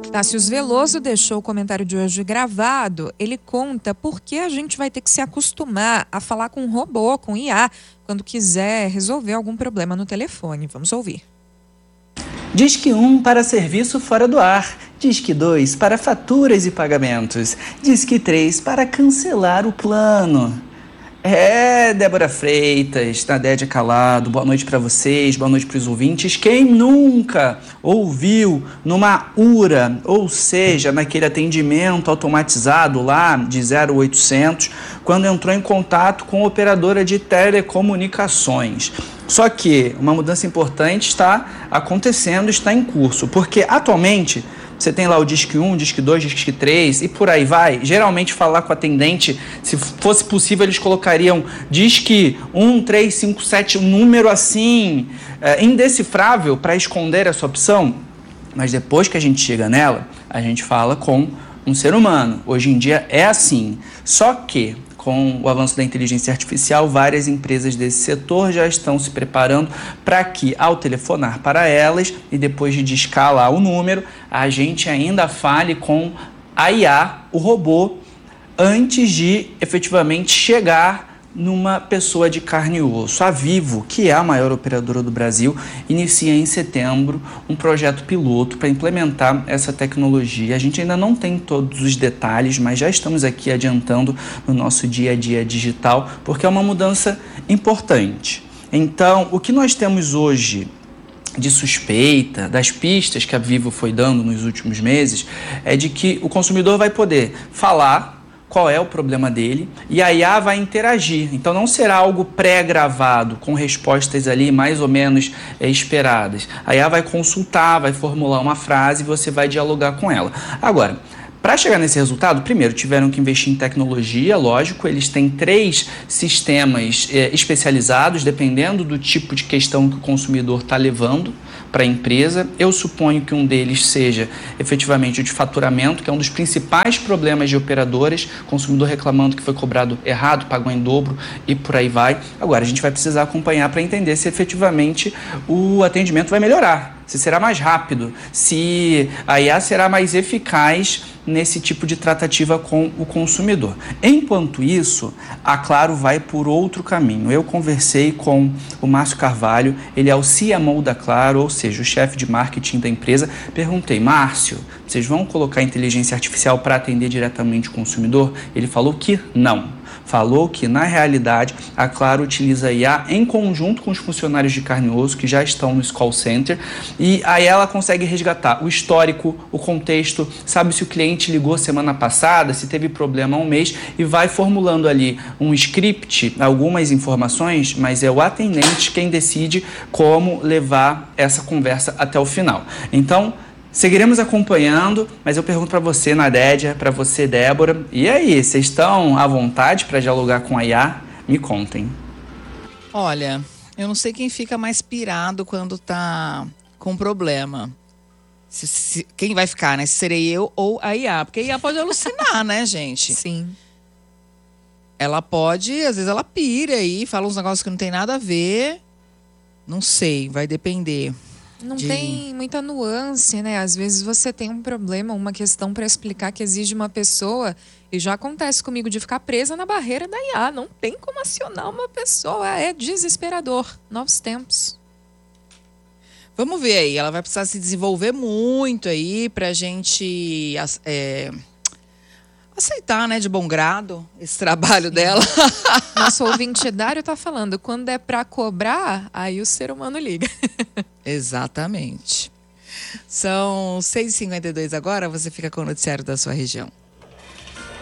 Tássius Veloso deixou o comentário de hoje gravado. Ele conta por que a gente vai ter que se acostumar a falar com um robô, com IA, quando quiser resolver algum problema no telefone. Vamos ouvir. Disque 1 para serviço fora do ar. Disque 2 para faturas e pagamentos. Disque 3 para cancelar o plano. Débora Freitas, Nadédia Calado, boa noite para vocês, boa noite para os ouvintes. Quem nunca ouviu numa URA, ou seja, naquele atendimento automatizado lá de 0800, quando entrou em contato com a operadora de telecomunicações? Só que uma mudança importante está acontecendo, está em curso, porque atualmente você tem lá o Disque 1, Disque 2, Disque 3 e por aí vai. Geralmente falar com o atendente, se fosse possível, eles colocariam Disque 1, 3, 5, 7, um número assim, indecifrável para esconder essa opção. Mas depois que a gente chega nela, a gente fala com um ser humano. Hoje em dia é assim. Só que com o avanço da inteligência artificial, várias empresas desse setor já estão se preparando para que, ao telefonar para elas e depois de discar lá o número, a gente ainda fale com a IA, o robô, antes de efetivamente chegar numa pessoa de carne e osso. A Vivo, que é a maior operadora do Brasil, inicia em setembro um projeto piloto para implementar essa tecnologia. A gente ainda não tem todos os detalhes, mas já estamos aqui adiantando no nosso dia a dia digital, porque é uma mudança importante. Então, o que nós temos hoje de suspeita, das pistas que a Vivo foi dando nos últimos meses, é de que o consumidor vai poder falar qual é o problema dele, e a IA vai interagir. Então não será algo pré-gravado, com respostas ali mais ou menos esperadas. A IA vai consultar, vai formular uma frase e você vai dialogar com ela. Agora, para chegar nesse resultado, primeiro tiveram que investir em tecnologia, lógico, eles têm 3 sistemas especializados, dependendo do tipo de questão que o consumidor está levando para a empresa. Eu suponho que um deles seja efetivamente o de faturamento, que é um dos principais problemas de operadoras, consumidor reclamando que foi cobrado errado, pagou em dobro e por aí vai. Agora, a gente vai precisar acompanhar para entender se efetivamente o atendimento vai melhorar, se será mais rápido, se a IA será mais eficaz nesse tipo de tratativa com o consumidor. Enquanto isso, a Claro vai por outro caminho. Eu conversei com o Márcio Carvalho, ele é o CMO da Claro, ou seja, o chefe de marketing da empresa. Perguntei, Márcio, vocês vão colocar inteligência artificial para atender diretamente o consumidor? Ele falou que não. Falou que, na realidade, a Claro utiliza a IA em conjunto com os funcionários de carne e osso que já estão no call center, e aí ela consegue resgatar o histórico, o contexto, sabe se o cliente ligou semana passada, se teve problema há um mês, e vai formulando ali um script, algumas informações, mas é o atendente quem decide como levar essa conversa até o final. Então, seguiremos acompanhando, mas eu pergunto para você, Nadédia, para você, Débora, e aí, vocês estão à vontade para dialogar com a IA? Me contem. Olha, eu não sei quem fica mais pirado quando tá com problema. Quem vai ficar, né? Se serei eu ou a IA, porque a IA pode alucinar, né, gente? Sim. Ela pode, às vezes ela pira aí, fala uns negócios que não tem nada a ver. Não sei, vai depender. Não tem muita nuance, né? Às vezes você tem um problema, uma questão para explicar que exige uma pessoa, e já acontece comigo de ficar presa na barreira da IA. Não tem como acionar uma pessoa, é desesperador. Novos tempos. Vamos ver aí, ela vai precisar se desenvolver muito aí pra gente aceitar, né, de bom grado esse trabalho dela. Nosso ouvinte Dário tá falando, quando é para cobrar, aí o ser humano liga. Exatamente. São 6h52 agora, você fica com o noticiário da sua região.